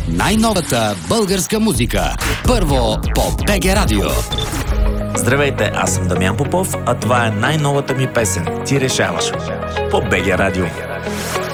най-новата българска музика. Първо по БГ Радио. Здравейте, аз съм Дамян Попов, а това е най-новата ми песен "Ти решаваш" по БГ Радио.